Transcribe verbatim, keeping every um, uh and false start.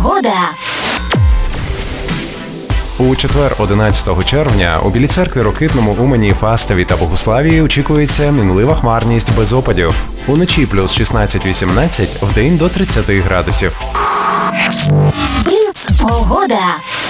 Погода. У четвер, одинадцятого червня, у Білій Церкві, Рокитному, Умані, Фастові та Богуславії очікується мінлива хмарність без опадів. Уночі плюс шістнадцять-вісімнадцять, вдень до тридцять градусів. Бліц. Погода.